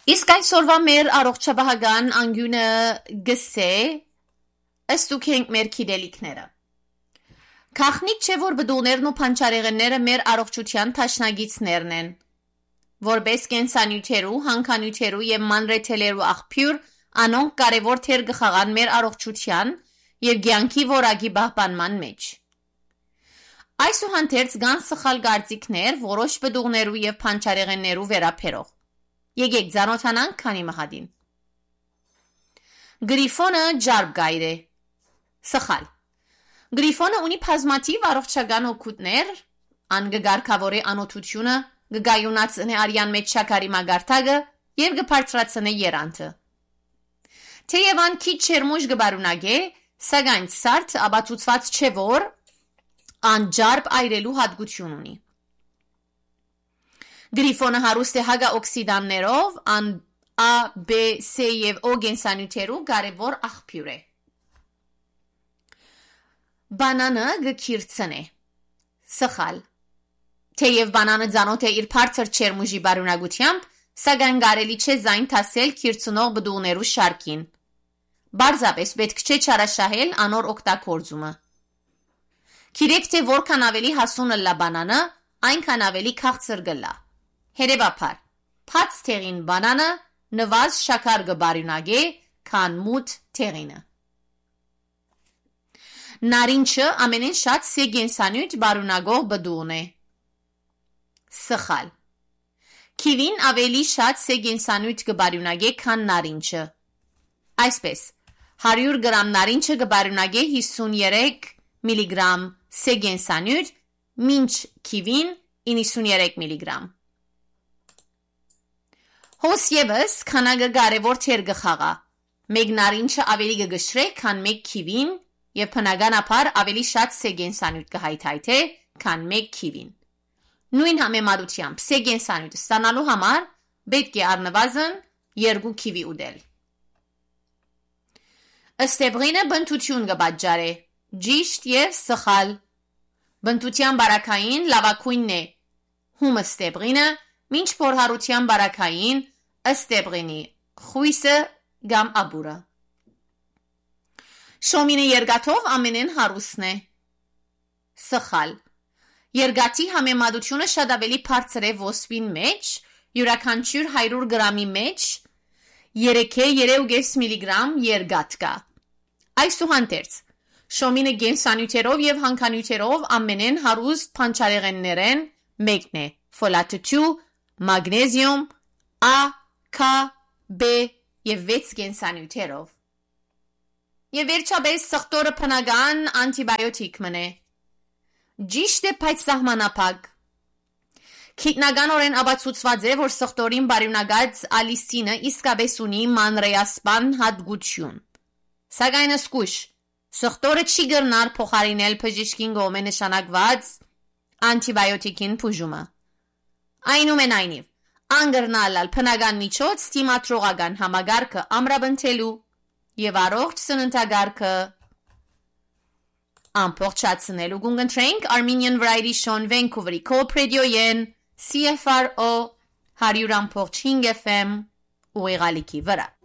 Իսկ այսօրվա մեր առողջապահական անկյունը գսե ըստ դուք ենք մեր գիտելիքները։ Քաղնիկ չէ որ բդուղներն ու փանչարեղենները մեր առողջության տաշնագիցներն են։ Որպես կենսանյութերու, հանքանյութերու եւ մանրեթելերու աղբյուր, անոնք կարևոր թեր կխաղան մեր առողջության եւ կյանքի որակի պահպանման մեջ։ Այսուհանդերձ կան սխալ կարծիքներ որոշ բդուղներու եւ փանչարեղեններու վերաբերող։ Եկեք ծանոթանանք քանի մահադին։ Գրիֆոնը ջարբ գայր է։ Սխալ։ Գրիֆոնը ունի բազմաթիվ առողջական օգուտներ, անգգարկավորի անոթությունը, գգայունացնե արյան մեջ շաքարի մագարտակը եւ գբարձրացնե երանքը։ Թեև ան քիչ շերմուշ գբարունագե, սակայն սարդ աբացուցված չէ որ ան ջարբ այրելու հատկություն ունի։ Գրիֆոնը հարուստ է հագաօքսիդաններով, ան A, B, C եւ O կենսանյութերու կարևոր աղբյուր է։ Բանանը գքիրցնե։ Սխալ։ Թեև բանանը ծանոթ է իր բարձր չերմուժի բարունակությամբ, սակայն կարելի չէ զայն տասել քիրցնող բդուղներու շարքին։ Բարձապես պետք չէ չարաշահել անոր օգտագործումը։ Գիրեք թե որքան ավելի հասուն լա բանանը, այնքան ավելի քաղցր գլա։ Հետևաբար, փած թեղին բանանը նվազ շաքար գբարյունագե, քան մութ թեղինը։ Նարինջը ամենեն շատ սեգենսանյութ բարյունագող բդուղն է։ Սխալ։ Քիվին ավելի շատ սեգենսանյութ գբարյունագե, քան նարինջը։ Այսպես, 100 գրամ նարինջը գբարյունագե 53 միլիգրամ սեգենսանյութ, մինչ քիվին 93 միլիգրամ։ Հոս ևս քանակը կարևոր թեր գխաղա։ Մեկ նարինջը ավելի գգշրե, քան մեկ քիվին եւ բնականաբար ավելի շատ սեգենսանյութ կհայթայթե, քան մեկ քիվին։ Նույն համեմատությամբ սեգենսանյութ ստանալու համար պետք է առնվազն 2 քիվի ուտել։ Ստեբրինը բնտություն կպատճառե, ճիշտ եւ սխալ։ Բնտության բարակային լավակույնն է հումստեբրինը, մինչ փորհարության բարակային ստեբրինի խույսը կամ աբուրը։ Շոմինը երգաթով ամենեն հարուսն է։ Սխալ։ Երգաթի համեմատությունը շատ ավելի բարձր է ոսպին մեջ, յուրաքանչյուր 100 գրամի մեջ 3.5 միլիգրամ երգաթ կա։ Այսուհանդերձ, շոմինը կենսանյութերով եւ հանքանյութերով ամենեն հարուստ փանչարեղեններեն մեկն է՝ ֆոլատը, մագնեզիում, A, K, B եւ 6 կենսանյութերով։ Եվ վերջապես սխտորը բնական անտիբիոտիկ մնե։ Ճիշտ է, բայց սահմանափակ։ Քիտնականորեն ապացուցված է, որ սխտորին բարյունագած ալիսինը իսկապես ունի մանրեասպան հատկություն։ Սակայն զգույշ, սխտորը չի գրնար փոխարինել բժշկին կողմէ նշանակված անտիբիոտիկին բուժումը։ Այնուամենայնիվ, անգրնալալ բնական միջոց դիմադրողական համագարկը ամրապնդելու եւ առողջ սննդագարկը ամփոփչացնելու գունգընտրենք Armenian Variety Show Vancouver-ի Co-Predio-ին CFRO 100.5 FM ուղիղալիքի վրա։